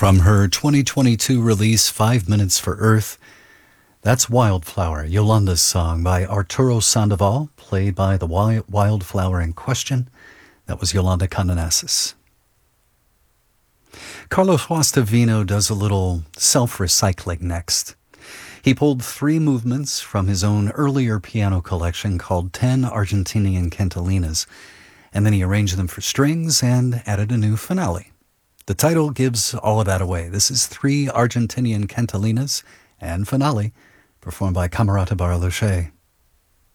From her 2022 release, 5 Minutes for Earth, that's Wildflower, Yolanda's song by Arturo Sandoval, played by the wildflower in question. That was Yolanda Condonasis. Carlos Guastavino does a little self-recycling next. He pulled 3 movements from his own earlier piano collection called 10 Argentinian Cantalinas, and then he arranged them for strings and added a new finale. The title gives all of that away. This is 3 Argentinian Cantalinas and finale, performed by Camerata Barlucci.